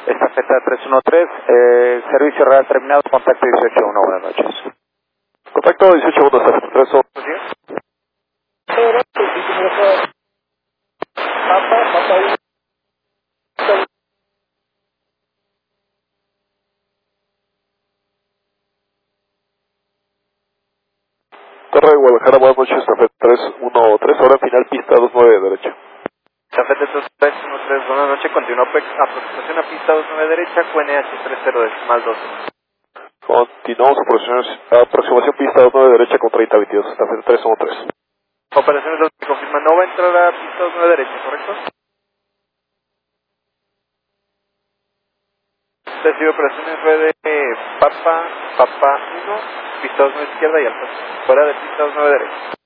Estafeta 313, servicio real terminado, contacto 181, buenas noches. Contacto 181, estafeta 313. Torre de Guadalajara, buenas noches, estafeta 313, ahora final, pista 29 derecha. Estafeta 313, buenas noches, continúa aproximación a pista 29 derecha, QNH 30 decimal 12. Continuamos aproximación pista 29 derecha con 3022, estafeta 313. Operaciones 2, confirma, no va a entrar a pista 29 derecha, ¿correcto? Recibe operaciones red de Papa 1, pista 29 izquierda y alfa. Fuera de pista 29 derecha.